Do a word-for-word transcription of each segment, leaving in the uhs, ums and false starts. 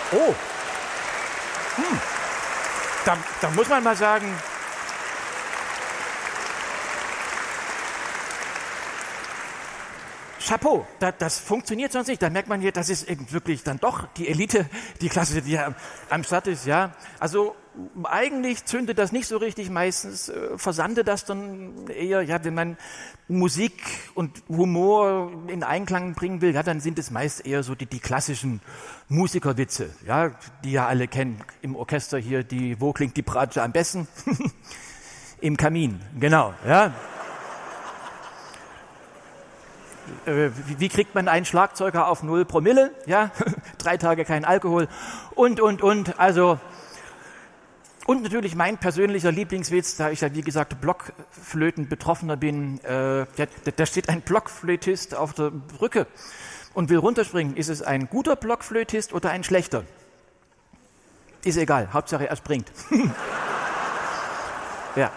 Oh, hm. da, da muss man mal sagen, Chapeau, da, das funktioniert sonst nicht. Da merkt man hier, das ist eben wirklich dann doch die Elite, die Klasse, die am, am Start ist. Ja, also eigentlich zündet das nicht so richtig. Meistens äh, versandet das dann eher, ja, wenn man Musik und Humor in Einklang bringen will, ja, dann sind es meist eher so die, die klassischen Musikerwitze, ja, die ja alle kennen im Orchester hier. Die, wo klingt die Bratsche am besten? Im Kamin, genau, ja. Wie kriegt man einen Schlagzeuger auf null Promille? Ja, drei Tage kein Alkohol und, und, und. Also, und natürlich mein persönlicher Lieblingswitz, da ich ja, wie gesagt, Blockflöten-Betroffener bin. Äh, da, da steht ein Blockflötist auf der Brücke und will runterspringen. Ist es ein guter Blockflötist oder ein schlechter? Ist egal, Hauptsache er springt. Ja.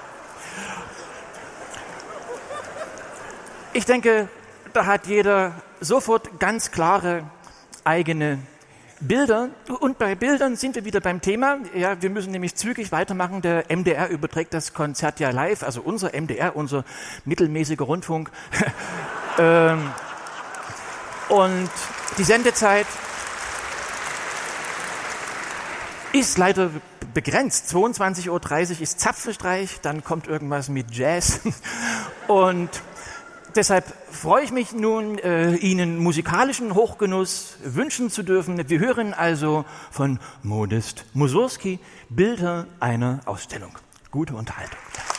Ich denke, da hat jeder sofort ganz klare eigene Bilder. Und bei Bildern sind wir wieder beim Thema. Ja, wir müssen nämlich zügig weitermachen. Der M D R überträgt das Konzert ja live, also unser M D R, unser mittelmäßiger Rundfunk. ähm, und die Sendezeit ist leider begrenzt. zweiundzwanzig Uhr dreißig ist Zapfenstreich, dann kommt irgendwas mit Jazz. Und deshalb freue ich mich nun, äh, Ihnen musikalischen Hochgenuss wünschen zu dürfen. Wir hören also von Modest Mussorgsky Bilder einer Ausstellung. Gute Unterhaltung.